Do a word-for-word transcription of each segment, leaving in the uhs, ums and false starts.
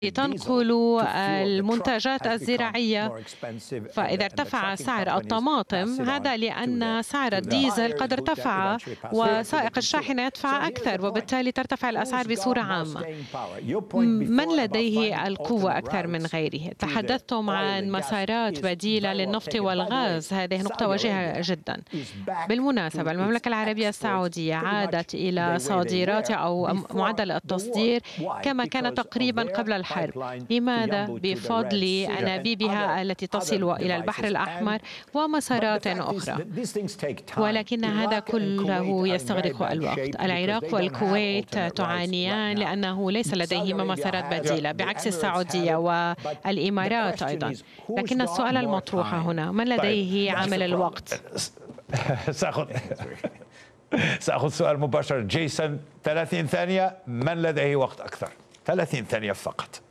تنقل المنتجات الزراعية. فإذا ارتفع سعر الطماطم هذا لأن سعر الديزل قد ارتفع وسائق الشاحنة يدفع أكثر، وبالتالي ترتفع الأسعار بصورة عامة. من لديه القوة أكثر من غيره؟ تحدثتم عن مسارات بديلة للنفط والغاز، هذه نقطة وجيهة جدا. بالمناسبة المملكة العربية السعودية عادت إلى صادرات أو معدل التصدير كما كان تقريبا قبل الحرب. لماذا؟ بفضل أنابيبها التي تصل إلى البحر الأحمر ومسارات أخرى، ولكن هذا كله يستغرق الوقت. العراق والكويت تعانيان لأنه ليس لديهما مسارات بديلة بعكس السعودية والإمارات أيضا. لكن السؤال المطروح هنا، من لديه عامل الوقت؟ سأخذ سأخذ سؤال مباشر. جيسون، ثلاثين ثانية، من لديه وقت أكثر؟ ثلاثين ثانية فقط.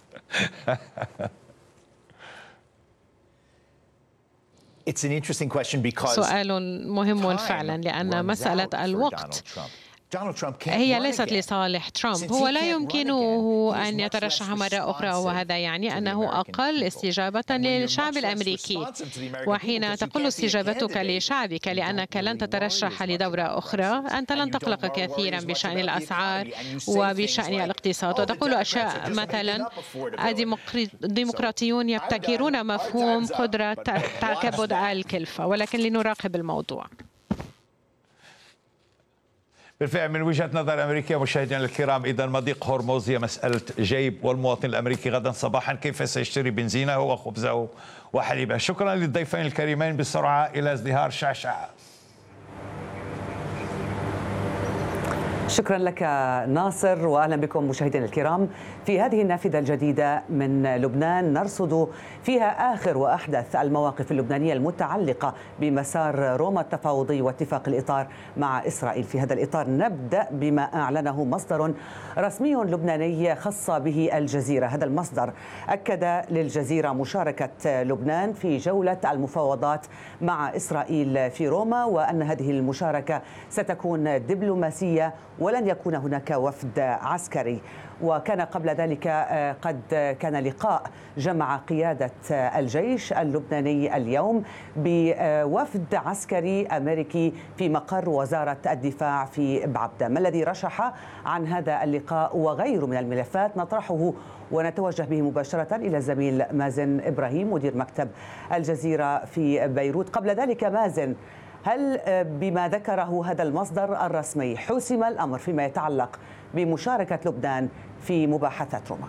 سؤال مهم فعلا، لأن مسألة الوقت هي ليست لصالح ترامب. هو لا يمكنه أن يترشح مرة أخرى، وهذا يعني أنه أقل استجابة للشعب الأمريكي. وحين تقول استجابتك لشعبك لأنك لن تترشح لدورة أخرى، أنت لن تقلق كثيرا بشأن الأسعار وبشأن الاقتصاد، وتقول أشياء مثلا الديمقراطيون يبتكرون مفهوم قدرة تكبد الكلفة، ولكن لنراقب الموضوع. بالفعل من وجهة نظر الأمريكية مشاهدينا الكرام، إذا مضيق هرمز هي مسألة جيب، والمواطن الأمريكي غدا صباحا كيف سيشتري بنزينه وخبزه وحليبه. شكرا للضيفين الكريمين. بسرعة إلى ازدهار شعشع. شكرا لك ناصر، وأهلا بكم مشاهدينا الكرام في هذه النافذة الجديدة من لبنان، نرصد فيها آخر وأحدث المواقف اللبنانية المتعلقة بمسار روما التفاوضي واتفاق الإطار مع إسرائيل. في هذا الإطار نبدأ بما أعلنه مصدر رسمي لبناني خص به الجزيرة. هذا المصدر أكد للجزيرة مشاركة لبنان في جولة المفاوضات مع إسرائيل في روما، وأن هذه المشاركة ستكون دبلوماسية ولن يكون هناك وفد عسكري. وكان قبل ذلك قد كان لقاء جمع قيادة الجيش اللبناني اليوم بوفد عسكري أمريكي في مقر وزارة الدفاع في بعبدة. ما الذي رشح عن هذا اللقاء وغيره من الملفات نطرحه ونتوجه به مباشرة إلى الزميل مازن إبراهيم مدير مكتب الجزيرة في بيروت. قبل ذلك مازن، هل بما ذكره هذا المصدر الرسمي حسم الأمر فيما يتعلق بمشاركة لبنان في مباحثات روما؟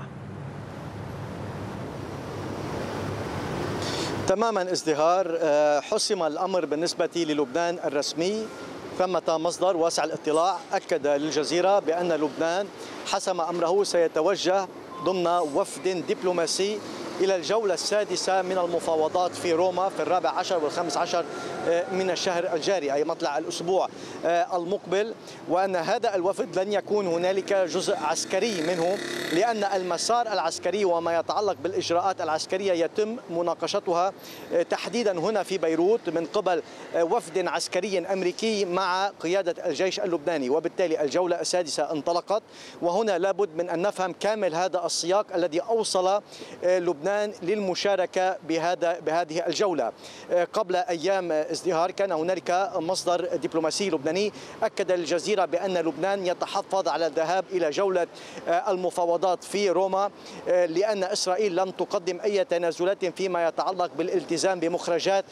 تماما ازدهار، حسم الأمر بالنسبة للبنان الرسمي. ثمة مصدر واسع الاطلاع أكد للجزيرة بأن لبنان حسم أمره سيتوجه ضمن وفد دبلوماسي إلى الجولة السادسة من المفاوضات في روما في الرابع عشر والخامس عشر من الشهر الجاري، أي مطلع الأسبوع المقبل، وأن هذا الوفد لن يكون هنالك جزء عسكري منه، لأن المسار العسكري وما يتعلق بالإجراءات العسكرية يتم مناقشتها تحديدا هنا في بيروت من قبل وفد عسكري أمريكي مع قيادة الجيش اللبناني. وبالتالي الجولة السادسة انطلقت، وهنا لابد من أن نفهم كامل هذا السياق الذي أوصل لبنان للمشاركة بهذا بهذه الجولة. قبل أيام ازدهار كان هنالك مصدر دبلوماسي لبناني أكد للجزيرة بأن لبنان يتحفظ على الذهاب إلى جولة المفاوضات في روما، لأن إسرائيل لن تقدم أي تنازلات فيما يتعلق بالالتزام بمخرجات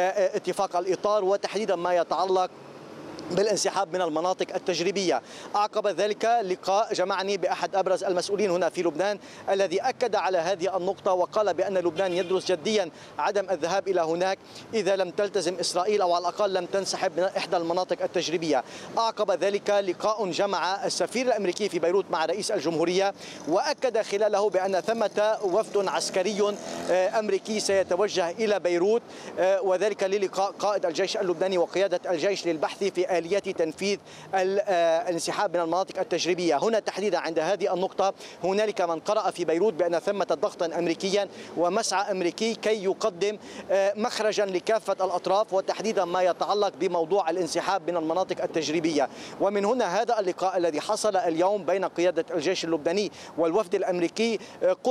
اتفاق الإطار، وتحديدا ما يتعلق بالانسحاب من المناطق التجريبية. أعقب ذلك لقاء جمعني بأحد أبرز المسؤولين هنا في لبنان الذي أكد على هذه النقطة، وقال بأن لبنان يدرس جديا عدم الذهاب إلى هناك إذا لم تلتزم إسرائيل أو على الأقل لم تنسحب من إحدى المناطق التجريبية. أعقب ذلك لقاء جمع السفير الأمريكي في بيروت مع رئيس الجمهورية، وأكد خلاله بأن ثمة وفد عسكري أمريكي سيتوجه إلى بيروت، وذلك للقاء قائد الجيش اللبناني وقيادة الجيش للبحث في آليات تنفيذ الانسحاب من المناطق التجريبية. هنا تحديدا عند هذه النقطة هنالك من قرأ في بيروت بأن ثمة ضغطا أمريكيا ومسعى أمريكي كي يقدم مخرجا لكافة الأطراف، وتحديدا ما يتعلق بموضوع الانسحاب من المناطق التجريبية. ومن هنا هذا اللقاء الذي حصل اليوم بين قيادة الجيش اللبناني والوفد الأمريكي